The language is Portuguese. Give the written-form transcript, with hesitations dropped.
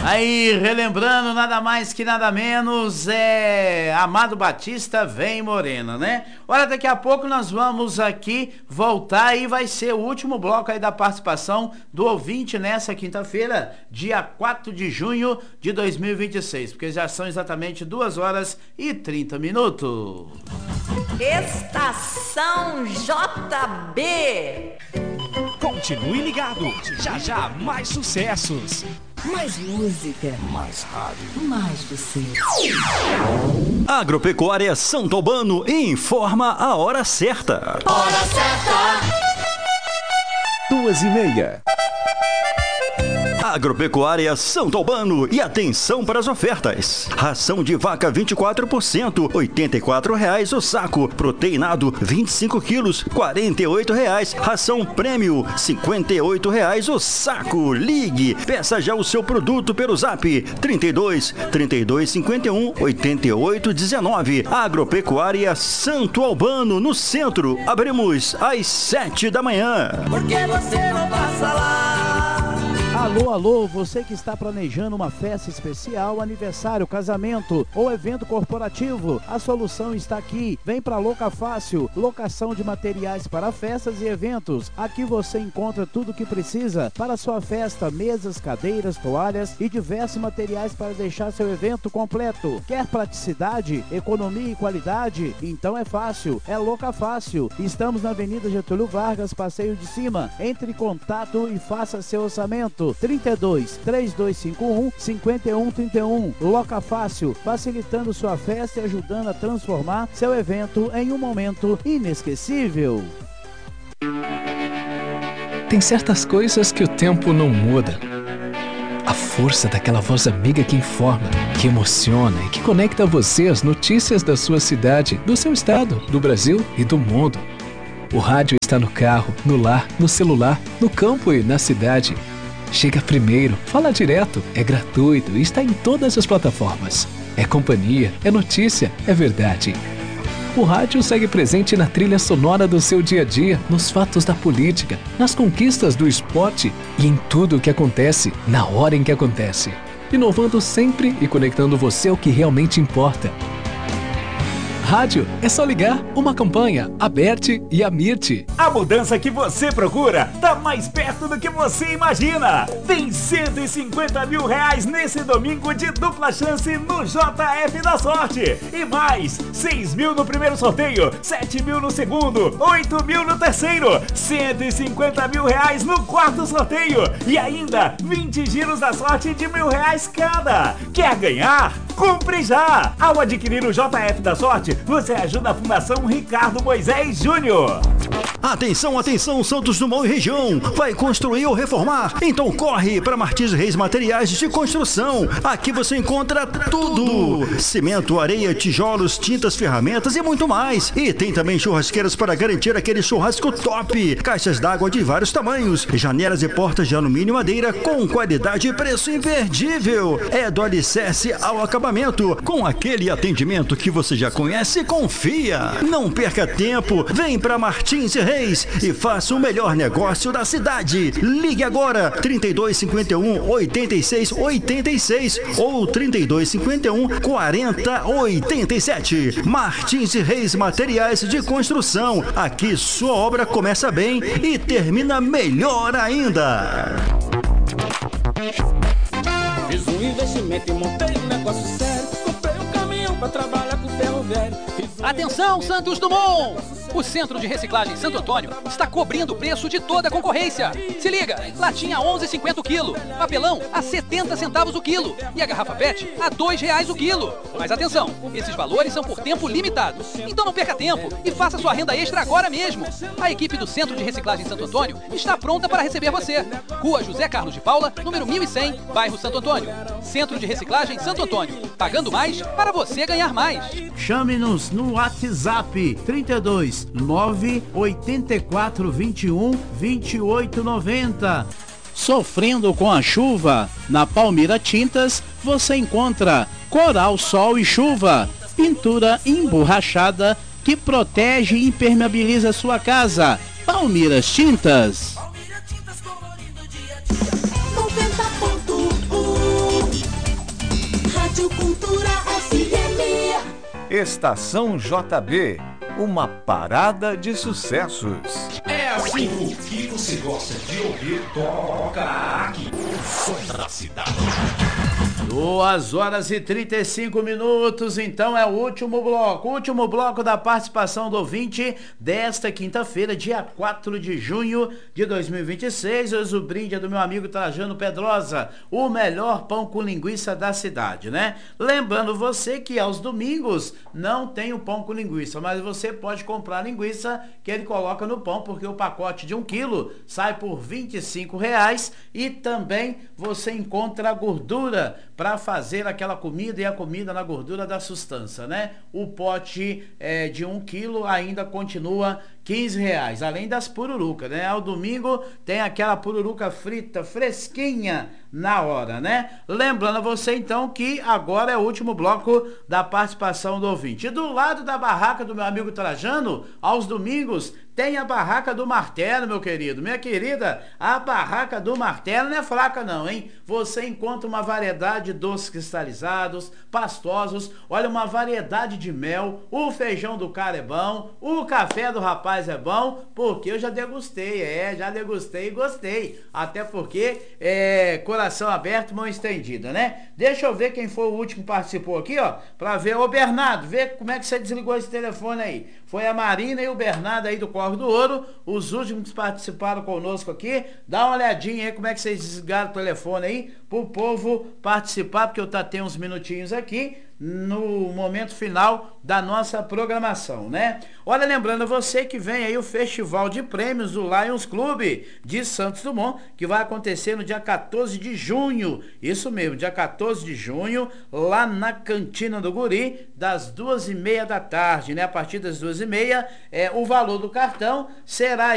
Aí, relembrando, nada mais que nada menos, Amado Batista Vem Morena, né? Olha, daqui a pouco nós vamos aqui voltar e vai ser o último bloco aí da participação do ouvinte nessa quinta-feira, dia 4 de junho de 2026, porque já são exatamente 2h30. Estação JB. Continue ligado, já já mais sucessos. Mais música. Mais rádio. Mais você. Agropecuária Santo Albano informa a hora certa. Hora certa. 2h30. Agropecuária Santo Albano, e atenção para as ofertas. Ração de vaca 24%, R$ 84,00 o saco. Proteinado 25 quilos, R$ 48,00. Ração prêmio, R$ 58,00 o saco. Ligue, peça já o seu produto pelo Zap 32 51 88 19. Agropecuária Santo Albano, no centro. Abrimos às 7 da manhã. Por que você não passa lá? Alô, alô, você que está planejando uma festa especial, aniversário, casamento ou evento corporativo, a solução está aqui. Vem para Loca Fácil, locação de materiais para festas e eventos. Aqui você encontra tudo o que precisa para sua festa, mesas, cadeiras, toalhas e diversos materiais para deixar seu evento completo. Quer praticidade, economia e qualidade? Então é fácil, é Loca Fácil. Estamos na Avenida Getúlio Vargas, Passeio de Cima. Entre em contato e faça seu orçamento. 32 3251 5131. Loca Fácil, facilitando sua festa e ajudando a transformar seu evento em um momento inesquecível. Tem certas coisas que o tempo não muda. A força daquela voz amiga que informa, que emociona e que conecta você às notícias da sua cidade, do seu estado, do Brasil e do mundo. O rádio está no carro, no lar, no celular, no campo e na cidade. Chega primeiro, fala direto, é gratuito e está em todas as plataformas. É companhia, é notícia, é verdade. O rádio segue presente na trilha sonora do seu dia a dia, nos fatos da política, nas conquistas do esporte e em tudo o que acontece, na hora em que acontece. Inovando sempre e conectando você ao que realmente importa. Rádio, é só ligar. Uma campanha, Aberte e Amirte. A mudança que você procura tá mais perto do que você imagina. Tem R$150 mil nesse domingo de dupla chance no JF da Sorte. E mais, 6 mil no primeiro sorteio, 7 mil no segundo, 8 mil no terceiro, 150 mil no quarto sorteio. E ainda 20 giros da sorte de R$1.000 cada. Quer ganhar? Compre já! Ao adquirir o JF da Sorte, você ajuda a Fundação Ricardo Moisés Júnior. Atenção, atenção, Santos Dumont e região. Vai construir ou reformar? Então corre para Martins Reis Materiais de Construção. Aqui você encontra tudo: cimento, areia, tijolos, tintas, ferramentas e muito mais. E tem também churrasqueiras para garantir aquele churrasco top. Caixas d'água de vários tamanhos, janelas e portas de alumínio e madeira com qualidade e preço imperdível. É do alicerce ao acabamento, com aquele atendimento que você já conhece e confia. Não perca tempo, vem para Martins Reis e faça o melhor negócio da cidade. Ligue agora 3251 8686 ou 3251 4087. Martins Reis Materiais de Construção. Aqui sua obra começa bem e termina melhor ainda. Fiz um investimento e montei um negócio sério. Comprei um caminhão pra trabalhar com ferro velho. Atenção, Santos Dumont! O Centro de Reciclagem Santo Antônio está cobrindo o preço de toda a concorrência. Se liga, latinha a 11,50 o quilo, papelão a 70 centavos o quilo e a garrafa PET a R$2 o quilo. Mas atenção, esses valores são por tempo limitado. Então não perca tempo e faça sua renda extra agora mesmo. A equipe do Centro de Reciclagem Santo Antônio está pronta para receber você. Rua José Carlos de Paula, número 1100, bairro Santo Antônio. Centro de Reciclagem Santo Antônio. Pagando mais para você ganhar mais. Chame-nos no WhatsApp 32 984 21 28 90. Sofrendo com a chuva? Na Palmira Tintas você encontra Coral Sol e Chuva, pintura emborrachada que protege e impermeabiliza sua casa. Palmeiras Tintas. Estação JB, uma parada de sucessos. É assim o que você gosta de ouvir, toca aqui. O som da cidade. 2h35, então é o último bloco da participação do ouvinte desta quinta-feira, dia 4 de junho de 2026. Hoje o brinde é do meu amigo Trajano Pedrosa, o melhor pão com linguiça da cidade, né? Lembrando você que aos domingos não tem o pão com linguiça, mas você pode comprar a linguiça que ele coloca no pão, porque o pacote de 1 quilo sai por R$25 e também você encontra a gordura para fazer aquela comida, e a comida na gordura da sustância, né? O pote de 1 quilo ainda continua R$15, além das pururucas, né? Ao domingo tem aquela pururuca frita, fresquinha na hora, né? Lembrando a você então que agora é o último bloco da participação do ouvinte. E do lado da barraca do meu amigo Trajano, aos domingos, tem a Barraca do Martelo, meu querido. Minha querida, a Barraca do Martelo não é fraca não, hein? Você encontra uma variedade de doces cristalizados, pastosos, olha, uma variedade de mel, o feijão do cara é bom, o café do rapaz é bom, porque eu já degustei, já degustei e gostei. Até porque coração aberto, mão estendida, né? Deixa eu ver quem foi o último que participou aqui, ó, pra ver. Ô Bernardo, vê como é que você desligou esse telefone aí. Foi a Marina e o Bernardo aí do Corre do Ouro, os últimos que participaram conosco aqui. Dá uma olhadinha aí como é que vocês desligaram o telefone aí, pro povo participar, porque eu tenho uns minutinhos aqui no momento final da nossa programação, né? Olha, lembrando a você que vem aí o Festival de Prêmios do Lions Clube de Santos Dumont, que vai acontecer no dia 14 de junho, isso mesmo, dia 14 de junho, lá na Cantina do Guri, das 2h30 da tarde, né? A partir das 2h30, o valor do cartão será